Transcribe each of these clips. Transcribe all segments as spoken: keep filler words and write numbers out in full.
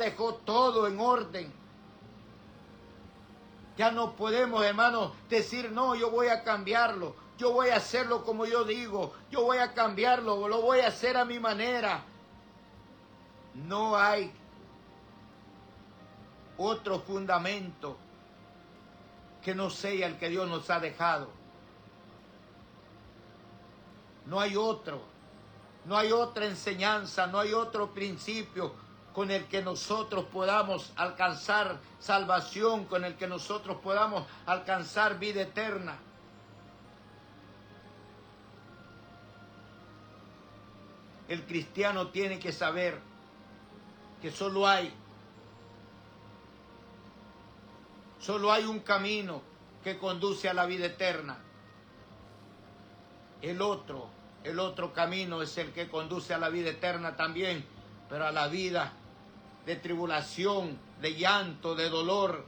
dejó todo en orden. Ya no podemos, hermanos, decir, no, yo voy a cambiarlo, yo voy a hacerlo como yo digo, yo voy a cambiarlo, lo voy a hacer a mi manera. No hay otro fundamento que no sea el que Dios nos ha dejado. No hay otro, no hay otra enseñanza, no hay otro principio con el que nosotros podamos alcanzar salvación, con el que nosotros podamos alcanzar vida eterna. El cristiano tiene que saber que solo hay, solo hay un camino que conduce a la vida eterna. El otro, el otro camino es el que conduce a la vida eterna también, pero a la vida de tribulación, de llanto, de dolor.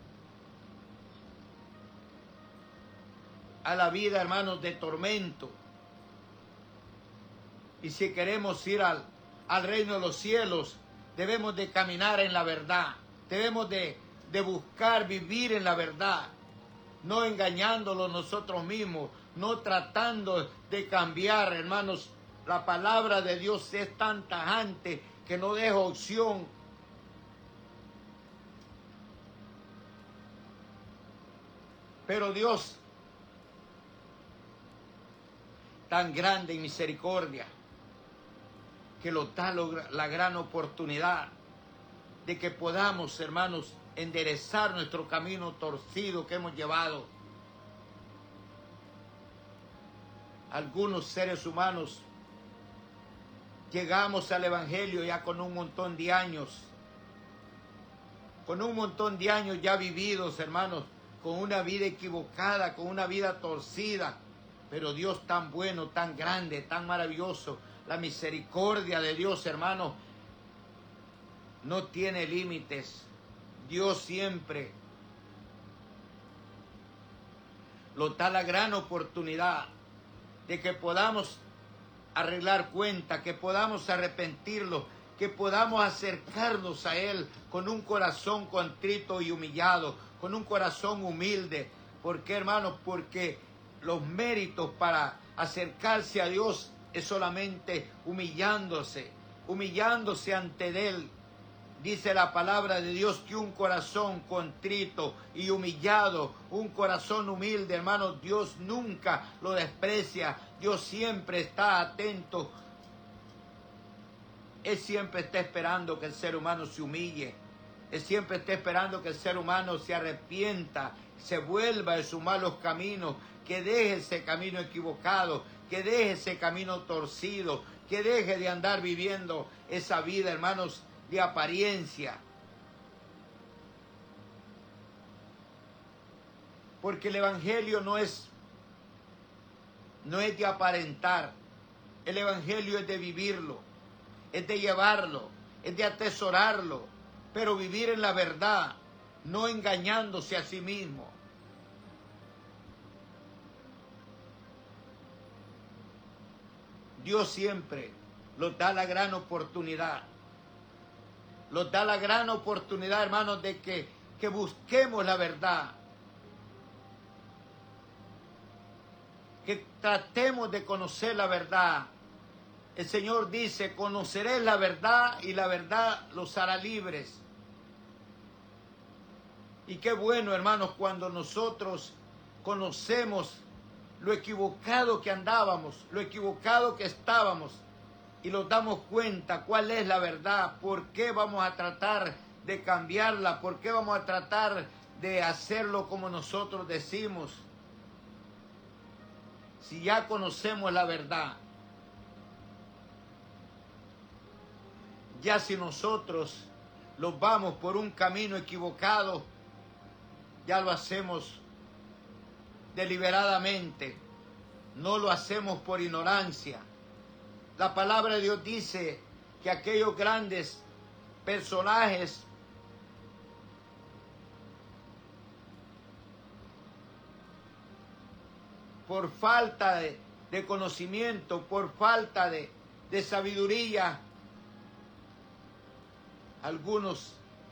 A la vida, hermanos, de tormento. Y si queremos ir al, al reino de los cielos, debemos de caminar en la verdad. Debemos de, de buscar vivir en la verdad. No engañándolos nosotros mismos, no tratando de cambiar, hermanos. La palabra de Dios es tan tajante que no deja opción. Pero Dios, tan grande en misericordia, que nos da la gran oportunidad de que podamos, hermanos, enderezar nuestro camino torcido que hemos llevado. Algunos seres humanos llegamos al Evangelio ya con un montón de años, con un montón de años ya vividos, hermanos, con una vida equivocada, con una vida torcida. Pero Dios tan bueno, tan grande, tan maravilloso, la misericordia de Dios, hermanos, no tiene límites. Dios siempre nos da la gran oportunidad de que podamos arreglar cuenta, que podamos arrepentirlo, que podamos acercarnos a Él con un corazón contrito y humillado, con un corazón humilde. ¿Por qué, hermanos? Porque los méritos para acercarse a Dios es solamente humillándose, humillándose ante Él. Dice la palabra de Dios que un corazón contrito y humillado, un corazón humilde, hermanos, Dios nunca lo desprecia. Dios siempre está atento. Él siempre está esperando que el ser humano se humille. Él siempre está esperando que el ser humano se arrepienta, se vuelva de sus malos caminos, que deje ese camino equivocado, que deje ese camino torcido, que deje de andar viviendo esa vida, hermanos, de apariencia. Porque el Evangelio no es, no es de aparentar. El Evangelio es de vivirlo, es de llevarlo, es de atesorarlo, pero vivir en la verdad, no engañándose a sí mismo. Dios siempre nos da la gran oportunidad. Nos da la gran oportunidad, hermanos, de que, que busquemos la verdad. Que tratemos de conocer la verdad. El Señor dice, conoceréis la verdad y la verdad los hará libres. Y qué bueno, hermanos, cuando nosotros conocemos lo equivocado que andábamos, lo equivocado que estábamos, y nos damos cuenta cuál es la verdad, por qué vamos a tratar de cambiarla, por qué vamos a tratar de hacerlo como nosotros decimos. Si ya conocemos la verdad, ya si nosotros los vamos por un camino equivocado, ya lo hacemos deliberadamente, no lo hacemos por ignorancia. La palabra de Dios dice que aquellos grandes personajes por falta de, de conocimiento, por falta de, de sabiduría, algunos